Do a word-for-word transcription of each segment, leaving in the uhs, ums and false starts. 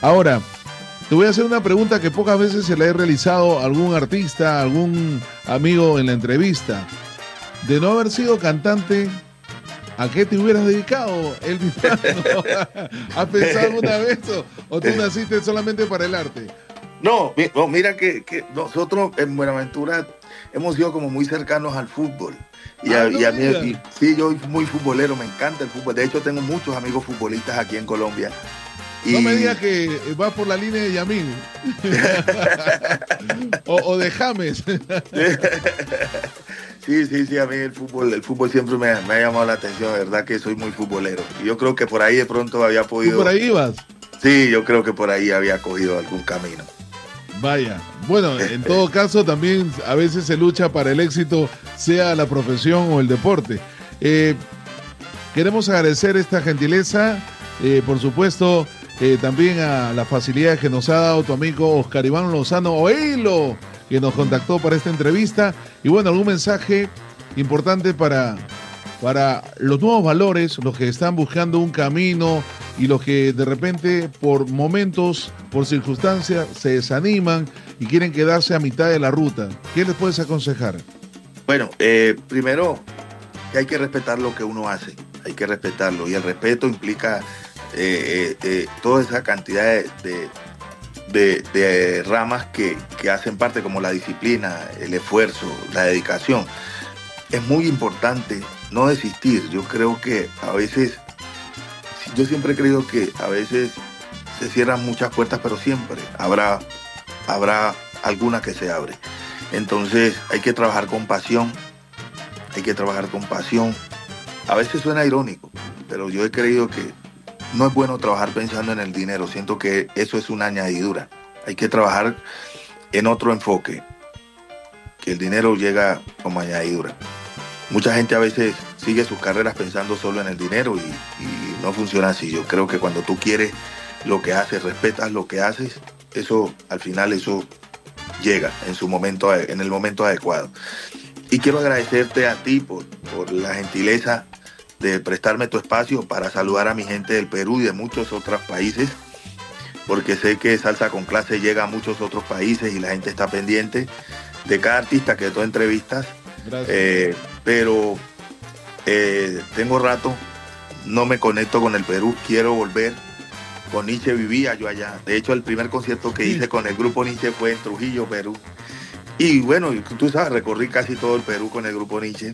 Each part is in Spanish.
Ahora, te voy a hacer una pregunta que pocas veces se la he realizado a algún artista, a algún amigo en la entrevista. De no haber sido cantante, ¿a qué te hubieras dedicado, Elvis Magno? ¿Has pensado alguna vez o, o tú naciste solamente para el arte? No, no mira que, que nosotros en Buenaventura hemos sido como muy cercanos al fútbol. Y, ah, a, no y a mí, y, sí, yo soy muy futbolero, me encanta el fútbol. De hecho, tengo muchos amigos futbolistas aquí en Colombia. Y... No me digas que vas por la línea de Yamil o, o de James. Sí, sí, sí, a mí el fútbol, el fútbol siempre me, me ha llamado la atención, de verdad que soy muy futbolero. Y yo creo que por ahí de pronto había podido... ¿Tú por ahí ibas? Sí, yo creo que por ahí había cogido algún camino. Vaya, bueno, en todo caso también a veces se lucha para el éxito, sea la profesión o el deporte. Eh, queremos agradecer esta gentileza, eh, por supuesto, eh, también a la facilidad que nos ha dado tu amigo Oscar Iván Lozano Oilo, que nos contactó para esta entrevista. Y bueno, algún mensaje importante para, para los nuevos valores, los que están buscando un camino y los que de repente por momentos, por circunstancias, se desaniman y quieren quedarse a mitad de la ruta. ¿Qué les puedes aconsejar? Bueno, eh, primero que hay que respetar lo que uno hace, hay que respetarlo. Y el respeto implica eh, eh, eh, toda esa cantidad de... de De, de ramas que, que hacen parte, como la disciplina, el esfuerzo, la dedicación. Es muy importante no desistir. Yo creo que a veces, yo siempre he creído que a veces se cierran muchas puertas, pero siempre habrá, habrá alguna que se abre. Entonces hay que trabajar con pasión, hay que trabajar con pasión. A veces suena irónico, pero yo he creído que no es bueno trabajar pensando en el dinero. Siento que eso es una añadidura. Hay que trabajar en otro enfoque, que el dinero llega como añadidura. Mucha gente a veces sigue sus carreras pensando solo en el dinero y, y no funciona así. Yo creo que cuando tú quieres lo que haces, respetas lo que haces, eso al final eso llega en su momento, en el momento adecuado. Y quiero agradecerte a ti por, por la gentileza de prestarme tu espacio para saludar a mi gente del Perú y de muchos otros países, porque sé que Salsa con Clase llega a muchos otros países y la gente está pendiente de cada artista que tú entrevistas. Eh, pero eh, tengo rato, no me conecto con el Perú, quiero volver. Con Nietzsche vivía yo allá. De hecho, el primer concierto que hice con el grupo Nietzsche fue en Trujillo, Perú. Y bueno, tú sabes, recorrí casi todo el Perú con el grupo Nietzsche.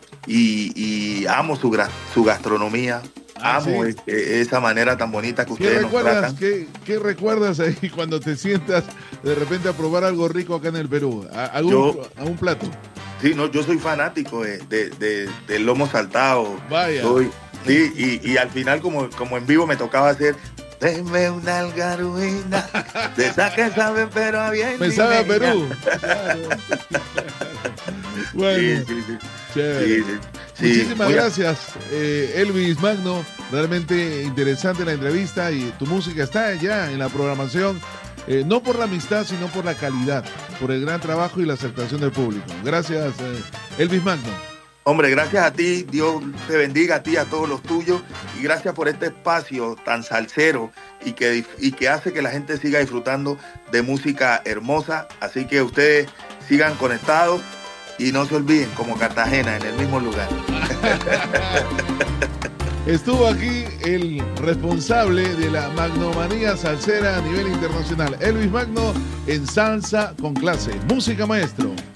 Y, y amo su, su gastronomía, ah, amo sí. es, esa manera tan bonita que ustedes nos tratan. ¿qué, ¿Qué recuerdas ahí cuando te sientas de repente a probar algo rico acá en el Perú? ¿A, algún, yo, a un plato? Sí, no, yo soy fanático de, de, de, del lomo saltado. Vaya. Soy, sí, y, y al final como, como en vivo me tocaba hacer... Denme una algarruina de esa que sabe pero a bien. Me sabe a Perú. Claro. Bueno, sí, sí, sí. Chévere. Sí, sí. Muchísimas gracias, eh, Elvis Magno. Realmente interesante la entrevista y tu música está ya en la programación. Eh, no por la amistad, sino por la calidad, por el gran trabajo y la aceptación del público. Gracias, eh, Elvis Magno. Hombre, gracias a ti, Dios te bendiga a ti y a todos los tuyos, y gracias por este espacio tan salsero y que, y que hace que la gente siga disfrutando de música hermosa. Así que ustedes sigan conectados y no se olviden, como Cartagena, en el mismo lugar. Estuvo aquí el responsable de la magnomanía salsera a nivel internacional, Elvis Magno, en Salsa con Clase. Música, maestro.